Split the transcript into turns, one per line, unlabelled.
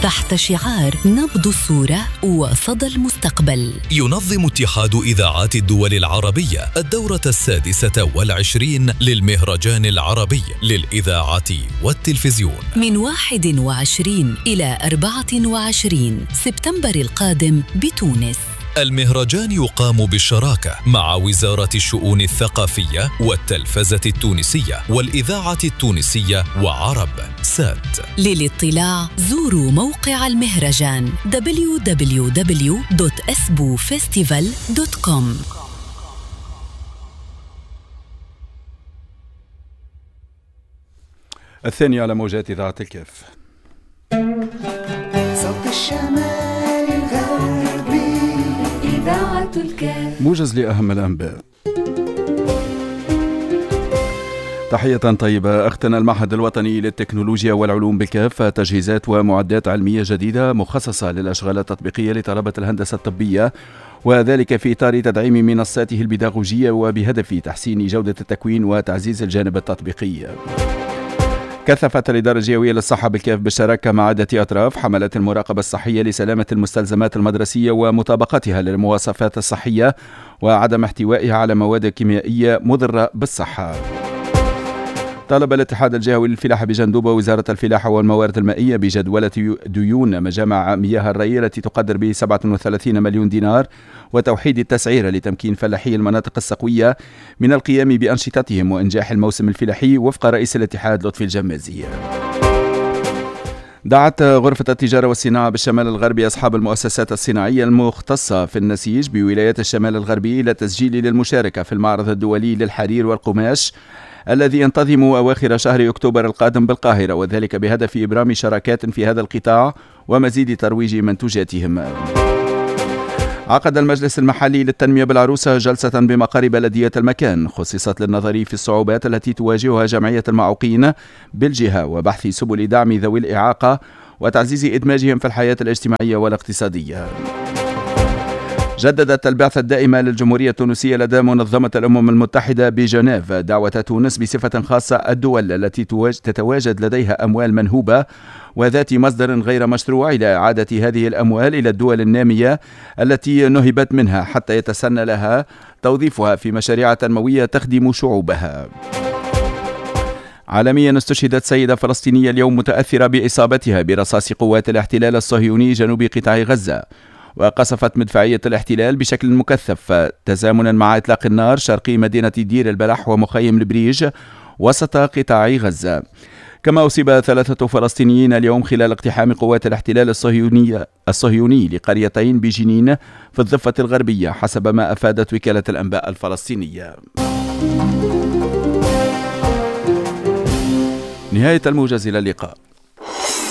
تحت شعار نبض الصورة وصدى المستقبل.
ينظم اتحاد إذاعات الدول العربية الدورة 26 للمهرجان العربي للإذاعة والتلفزيون
من 21 إلى 24 سبتمبر القادم بتونس.
المهرجان يقام بالشراكة مع وزارة الشؤون الثقافية والتلفزة التونسية والإذاعة التونسية وعرب سات.
للاطلاع زوروا موقع المهرجان www.esbufestival.com.
الثاني على موجات إذاعة الكاف.
صوت الشمال الغربي إذاعة الكاف.
موجز لأهم الأنباء. تحية طيبة. اختنى المعهد الوطني للتكنولوجيا والعلوم بالكاف تجهيزات ومعدات علمية جديدة مخصصة للأشغال التطبيقية لطلبة الهندسة الطبية، وذلك في إطار تدعيم منصاته البيداغوجية وبهدف تحسين جودة التكوين وتعزيز الجانب التطبيقي. كثفت الإدارة الجهوية للصحة بالكاف بالشراكة مع عدة أطراف حملات المراقبة الصحية لسلامة المستلزمات المدرسية ومطابقتها للمواصفات الصحية وعدم احتوائها على مواد كيميائية مضرة بالصحة. طالب الاتحاد الجهوي للفلاحة بجندوبة وزارة الفلاحة والموارد المائية بجدولة ديون مجامع مياه الري التي تقدر ب 37 مليون دينار وتوحيد التسعيرة لتمكين فلاحي المناطق السقوية من القيام بأنشطتهم وإنجاح الموسم الفلاحي وفق رئيس الاتحاد لطفي الجمازي. دعت غرفة التجارة والصناعة بالشمال الغربي أصحاب المؤسسات الصناعية المختصة في النسيج بولايات الشمال الغربي إلى التسجيل للمشاركة في المعرض الدولي للحرير والقماش الذي ينتظم أواخر شهر أكتوبر القادم بالقاهرة، وذلك بهدف إبرام شراكات في هذا القطاع ومزيد ترويج منتوجاتهم. عقد المجلس المحلي للتنمية بالعروسة جلسة بمقر بلدية المكان خصصت للنظر في الصعوبات التي تواجهها جمعية المعوقين بالجهة وبحث سبل دعم ذوي الإعاقة وتعزيز إدماجهم في الحياة الاجتماعية والاقتصادية. جددت البعثة الدائمة للجمهورية التونسية لدى منظمة الأمم المتحدة بجنيف دعوة تونس بصفة خاصة الدول التي تتواجد لديها أموال منهوبة وذات مصدر غير مشروع إلى إعادة هذه الأموال إلى الدول النامية التي نهبت منها حتى يتسنى لها توظيفها في مشاريع تنموية تخدم شعوبها. عالميا استشهدت سيدة فلسطينية اليوم متأثرة بإصابتها برصاص قوات الاحتلال الصهيوني جنوب قطاع غزة، وقصفت مدفعية الاحتلال بشكل مكثف تزامنا مع إطلاق النار شرقي مدينة دير البلح ومخيم البريج وسط قطاع غزة. كما أصيب 3 فلسطينيين اليوم خلال اقتحام قوات الاحتلال الصهيوني لقريتين بجنين في الضفة الغربية حسب ما أفادت وكالة الأنباء الفلسطينية. نهاية الموجز، إلى اللقاء.